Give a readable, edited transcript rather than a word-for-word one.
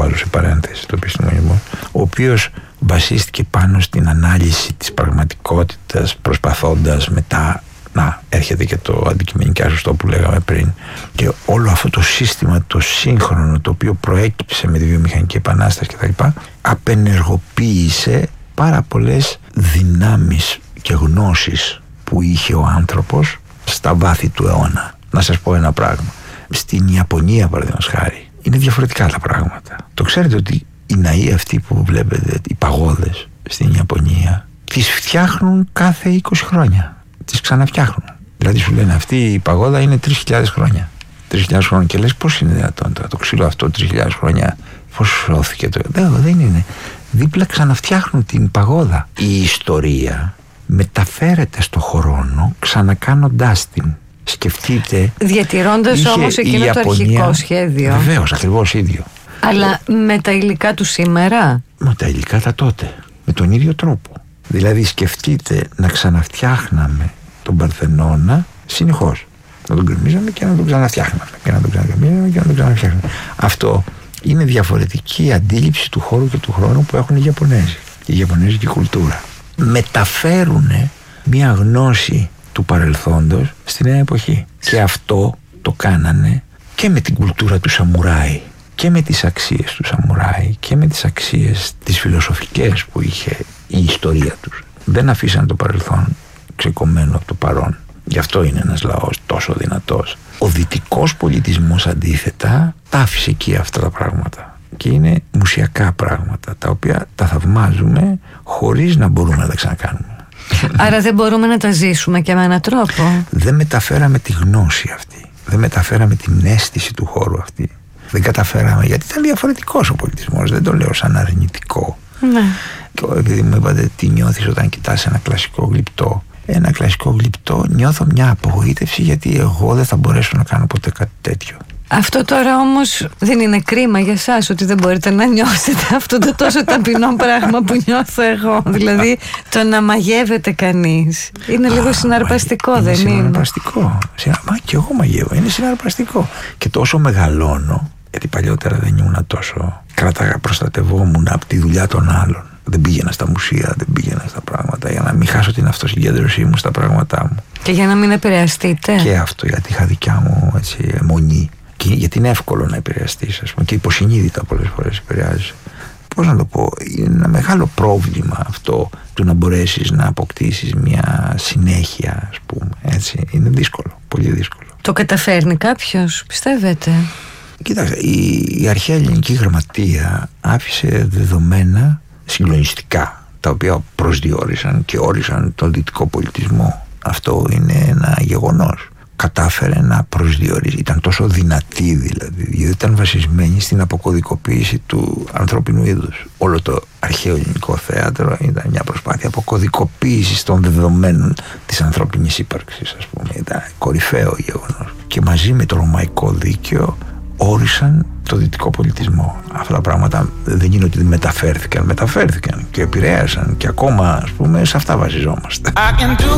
βάζω σε παρένθεση το επιστημονισμό, ο οποίος βασίστηκε πάνω στην ανάλυση της πραγματικότητας, προσπαθώντας μετά να έρχεται και το αντικειμενικά σωστό που λέγαμε πριν, και όλο αυτό το σύστημα το σύγχρονο, το οποίο προέκυψε με τη βιομηχανική επανάσταση κτλ., απενεργοποίησε πάρα πολλές δυνάμεις και γνώσεις που είχε ο άνθρωπος στα βάθη του αιώνα. Να σας πω ένα πράγμα. Στην Ιαπωνία, παραδείγματος χάρη, είναι διαφορετικά τα πράγματα. Το ξέρετε ότι οι ναοί αυτοί που βλέπετε, οι παγόδες στην Ιαπωνία, τις φτιάχνουν κάθε 20 χρόνια. Τις ξαναφτιάχνουν. Δηλαδή σου λένε αυτή η παγόδα είναι 3.000 χρόνια. 3.000 χρόνια. Και λες πώς είναι δυνατόν το ξύλο αυτό 3.000 χρόνια, πώς σώθηκε το. Δεν είναι. Δίπλα ξαναφτιάχνουν την παγόδα. Η ιστορία μεταφέρεται στο χρόνο ξανακάνοντάς την. Σκεφτείτε. Διατηρώντας όμως εκείνο το αρχικό σχέδιο. Βεβαίως, ακριβώς ίδιο. Αλλά με τα υλικά του σήμερα. Με τα υλικά τα τότε. Με τον ίδιο τρόπο. Δηλαδή σκεφτείτε να ξαναφτιάχναμε τον Παρθενώνα συνεχώς. Να τον γκρεμίζαμε και να τον ξαναφτιάχναμε. Και να τον ξαναγκρεμίζαμε και να τον ξαναφτιάχναμε. Αυτό είναι διαφορετική αντίληψη του χώρου και του χρόνου που έχουν οι Ιαπωνέζοι. Η Ιαπωνέζικη κουλτούρα. Μεταφέρουν μια γνώση του παρελθόντος στη νέα εποχή. Και αυτό το κάνανε και με την κουλτούρα του σαμουράι και με τις αξίες του σαμουράι και με τις αξίες τις φιλοσοφικές που είχε η ιστορία τους. Δεν αφήσαν το παρελθόν ξεκομμένο από το παρόν. Γι' αυτό είναι ένας λαός τόσο δυνατός. Ο δυτικός πολιτισμός αντίθετα τα άφησε εκεί αυτά τα πράγματα. Και είναι μουσιακά πράγματα τα οποία τα θαυμάζουμε χωρίς να μπορούμε να τα ξανακάνουμε. Άρα δεν μπορούμε να τα ζήσουμε και με έναν τρόπο. Δεν μεταφέραμε τη γνώση αυτή. Δεν μεταφέραμε την αίσθηση του χώρου αυτή. Δεν καταφέραμε, γιατί ήταν διαφορετικός ο πολιτισμός. Δεν το λέω σαν αρνητικό. Ναι. Και επειδή μου είπατε τι νιώθεις όταν κοιτάς ένα κλασικό γλυπτό. Ένα κλασικό γλυπτό νιώθω μια απογοήτευση, γιατί εγώ δεν θα μπορέσω να κάνω ποτέ κάτι τέτοιο. Αυτό τώρα όμως δεν είναι κρίμα για εσάς ότι δεν μπορείτε να νιώσετε αυτό το τόσο ταπεινό πράγμα που νιώθω εγώ? Δηλαδή το να μαγεύεται κανείς είναι λίγο συναρπαστικό, δεν είναι? Συναρπαστικό. Μα και εγώ μαγεύω, είναι συναρπαστικό. Και τόσο μεγαλώνω, γιατί παλιότερα δεν ήμουν τόσο. Προστατευόμουν από τη δουλειά των άλλων. Δεν πήγαινα στα μουσεία, δεν πήγαινα στα πράγματα, για να μην χάσω την αυτοσυγκέντρωσή μου στα πράγματά μου. Και για να μην επηρεαστείτε. Και αυτό, γιατί είχα δικιά μου αιμονή. Και γιατί είναι εύκολο να επηρεαστείς, ας πούμε, και υποσυνείδητα πολλές φορές επηρεάζεις. Πώς να το πω, είναι ένα μεγάλο πρόβλημα αυτό του να μπορέσεις να αποκτήσεις μια συνέχεια, ας πούμε. Έτσι, είναι δύσκολο, πολύ δύσκολο. Το καταφέρνει κάποιος, πιστεύετε? Κοίταξε, η αρχαία ελληνική γραμματεία άφησε δεδομένα συγκλονιστικά, τα οποία προσδιορίσαν και όρισαν τον δυτικό πολιτισμό. Αυτό είναι ένα γεγονός. Κατάφερε να προσδιορίσει, ήταν τόσο δυνατή δηλαδή, γιατί ήταν βασισμένη στην αποκωδικοποίηση του ανθρώπινου είδους. Όλο το αρχαίο ελληνικό θέατρο ήταν μια προσπάθεια αποκωδικοποίησης των δεδομένων της ανθρώπινης ύπαρξης, ας πούμε. Ήταν κορυφαίο γεγονός. Και μαζί με το ρωμαϊκό δίκαιο όρισαν το δυτικό πολιτισμό. Αυτά τα πράγματα δεν είναι ότι μεταφέρθηκαν και επηρέασαν, και ακόμα, ας πούμε, σε αυτά βασιζόμαστε.